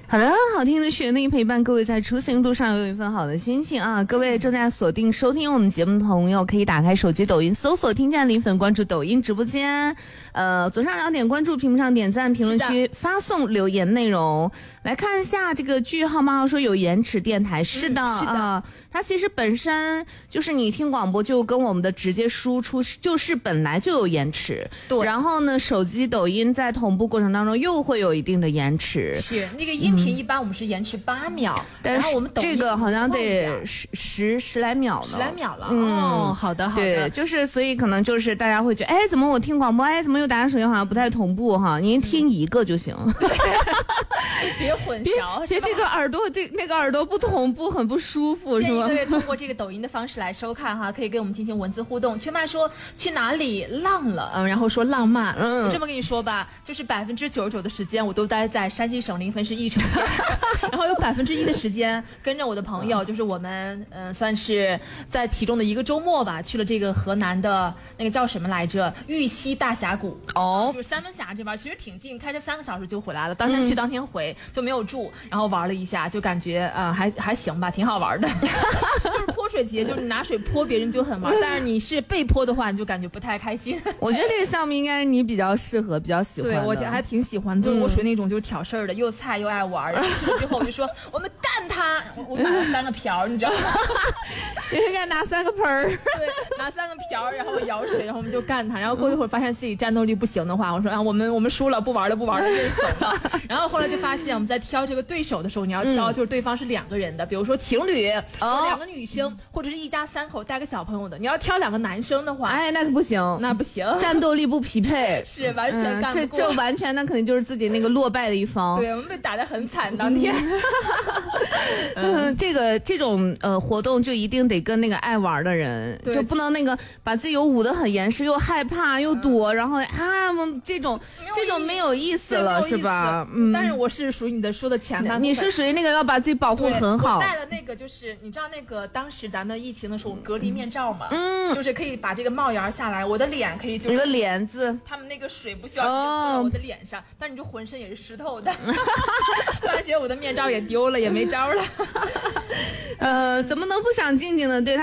好的，好听的旋律陪伴各位在出行路上有一份好的心情啊！各位正在锁定收听我们节目的朋友，可以打开手机抖音搜索听见林粉，关注抖音直播间。左上角点关注，屏幕上点赞，评论区发送留言内容。来看一下这个句号冒号说有延迟电台，是的， 是的， 它其实本身就是你听广播就跟我们的直接输出就是本来就有延迟， 对。 然后呢，手机抖音在同步过程当中又会有一定的延迟。 是那个音频一般我们是延迟8秒， 但是我们这个好像得十来秒呢，10 来秒了。哦，好的好的。 对，就是所以可能就是大家会觉得，哎，怎么我听广播，哎，怎么又打开手机好像不太同步哈？您听一个就行。 别混淆， 别这个耳朵那个耳朵不同步，很不舒服，是吧？ 建议各位通过这个抖音的方式来收看哈，可以跟我们进行文字互动。缺麦说去哪里浪了，然后说浪漫。我这么跟你说吧，就是99%的时间我都待在山西省临汾市翼城县，然后有1%的时间跟着我的朋友，就是我们算是在其中的一个周末吧，去了这个河南的那个叫什么来着，玉溪大峡谷。哦，就是三文峡这边，其实挺近，开车3个小时就回来了。当天去当天回，就没有住，然后玩了一下，就感觉还行吧，挺好玩的。就是泼水节，就是你拿水泼别人就很玩，但是你是被泼的话，你就感觉不太开心。 我觉得这个项目应该是你比较适合、比较喜欢的。 对，我还挺喜欢的，就是我属于那种就是挑事儿的，又菜又爱玩。然后去了之后我就说我们干他，我买了3个瓢，你知道吗？ 你应该拿3个盆儿， 对，拿3个瓢，然后舀水，然后我们就干他。然后过一会儿发现自己战斗力不行的话，我说我们输了，不玩了，认怂了。然后后来就发现我们在挑这个对手的时候，你要挑就是对方是2个人的，比如说情侣，2个女生，或者是一家3口带个小朋友的。你要挑2个男生的话， 哎，那可不行， 那不行， 战斗力不匹配， 是完全干不过。 这完全那肯定就是自己那个落败的一方。 对，我们被打得很惨当天。 这种活动就一定得跟那个爱玩的人，就不能那个把自己捂得很严实，又害怕又躲，然后这种没有意思了，是吧？ 但是我是属于你说的前半部分， 你是属于那个要把自己保护很好。 我带了那个就是你知道那个当时咱们疫情的时候隔离面罩嘛，就是可以把这个帽檐下来，我的脸可以就是一个帘子， 他们那个水不需要直接泼到我的脸上，但是你就浑身也是湿透的。突然觉得我的面罩也丢了，也没招了。 怎么能不想静静的对他